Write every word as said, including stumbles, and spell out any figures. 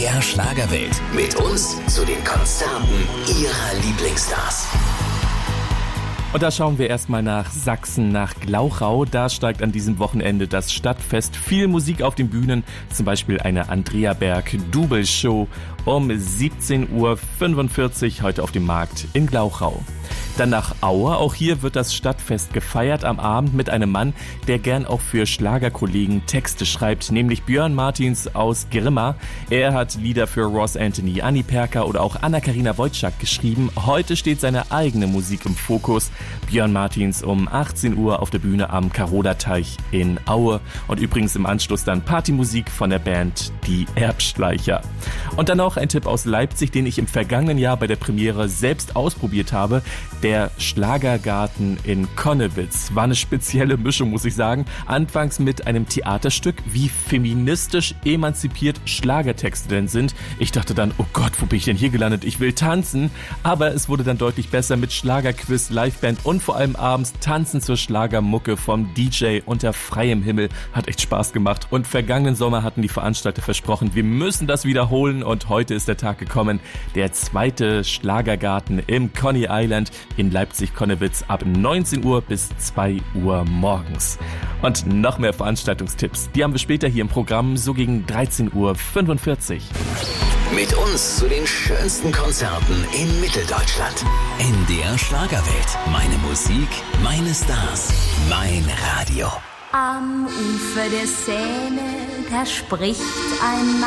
der Schlagerwelt. Mit uns zu den Konzerten Ihrer Lieblingsstars. Und da schauen wir erstmal nach Sachsen, nach Glauchau. Da steigt an diesem Wochenende das Stadtfest. Viel Musik auf den Bühnen, zum Beispiel eine Andrea Berg Double Show um siebzehn Uhr fünfundvierzig heute auf dem Markt in Glauchau. Dann nach Aue, auch hier wird das Stadtfest gefeiert am Abend mit einem Mann, der gern auch für Schlagerkollegen Texte schreibt, nämlich Björn Martins aus Grimma. Er hat Lieder für Ross Anthony, Anni Perka oder auch Anna-Karina Wojcik geschrieben. Heute steht seine eigene Musik im Fokus. Björn Martins um achtzehn Uhr auf der Bühne am Karola-Teich in Aue. Und übrigens im Anschluss dann Partymusik von der Band Die Erbschleicher. Und dann noch ein Tipp aus Leipzig, den ich im vergangenen Jahr bei der Premiere selbst ausprobiert habe. Der Schlagergarten in Connewitz war eine spezielle Mischung, muss ich sagen. Anfangs mit einem Theaterstück, wie feministisch emanzipiert Schlagertexte denn sind. Ich dachte dann, oh Gott, wo bin ich denn hier gelandet? Ich will tanzen. Aber es wurde dann deutlich besser mit Schlagerquiz, Liveband und vor allem abends Tanzen zur Schlagermucke vom D J unter freiem Himmel. Hat echt Spaß gemacht. Und vergangenen Sommer hatten die Veranstalter versprochen, wir müssen das wiederholen. Und heute ist der Tag gekommen. Der zweite Schlagergarten im Coney Island in Leipzig-Connewitz ab neunzehn Uhr bis zwei Uhr morgens. Und noch mehr Veranstaltungstipps, die haben wir später hier im Programm, so gegen dreizehn Uhr fünfundvierzig. Mit uns zu den schönsten Konzerten in Mitteldeutschland. In der Schlagerwelt. Meine Musik, meine Stars, mein Radio. Am Ufer der Seine, da spricht ein Mann.